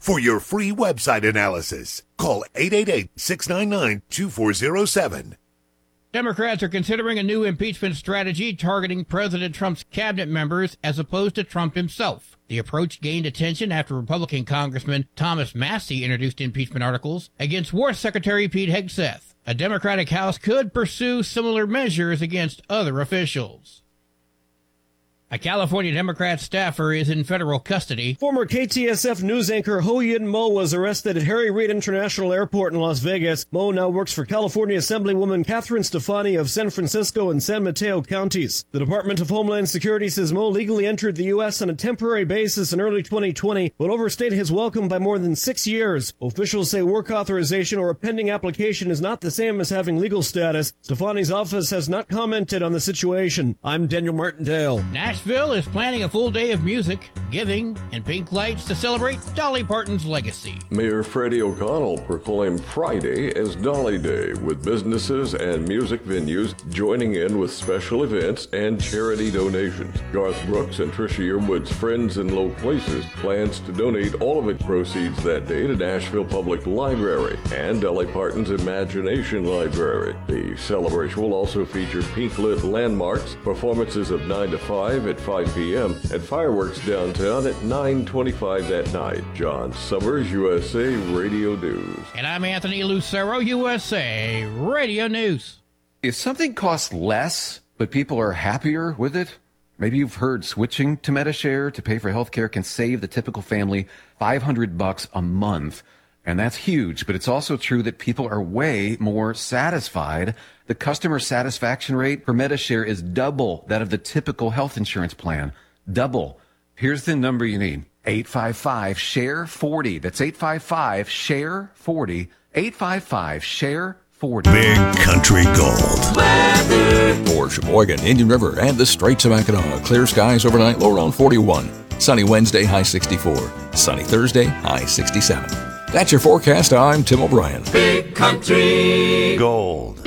For your free website analysis, call 888-699-2407. Democrats are considering a new impeachment strategy targeting President Trump's cabinet members as opposed to Trump himself. The approach gained attention after Republican Congressman Thomas Massie introduced impeachment articles against War Secretary Pete Hegseth. A Democratic House could pursue similar measures against other officials. A California Democrat staffer is in federal custody. Former KTSF news anchor Ho Yin Mo was arrested at Harry Reid International Airport in Las Vegas. Mo now works for California Assemblywoman Catherine Stefani of San Francisco and San Mateo counties. The Department of Homeland Security says Mo legally entered the U.S. on a temporary basis in early 2020, but overstayed his welcome by more than 6 years. Officials say work authorization or a pending application is not the same as having legal status. Stefani's office has not commented on the situation. I'm Daniel Martindale. Nashville is planning a full day of music, giving, and pink lights to celebrate Dolly Parton's legacy. Mayor Freddie O'Connell proclaimed Friday as Dolly Day, with businesses and music venues joining in with special events and charity donations. Garth Brooks and Trisha Yearwood's Friends in Low Places plans to donate all of its proceeds that day to Nashville Public Library and Dolly Parton's Imagination Library. The celebration will also feature pink-lit landmarks, performances of 9 to 5 at 5 p.m., and fireworks downtown at 9:25 that night. John Summers, USA Radio News. And I'm Anthony Lucero, USA Radio News. If something costs less, but people are happier with it, maybe you've heard switching to Medi-Share to pay for healthcare can save the typical family $500 a month. And that's huge, but it's also true that people are way more satisfied. The customer satisfaction rate for Medi-Share is double that of the typical health insurance plan. Double. Here's the number you need. 855-SHARE-40. That's 855-SHARE-40. 855-SHARE-40. Big Country Gold. For Sheboygan, Indian River, and the Straits of Mackinac. Clear skies overnight, low around 41. Sunny Wednesday, high 64. Sunny Thursday, high 67. That's your forecast. I'm Tim O'Brien. Big Country Gold.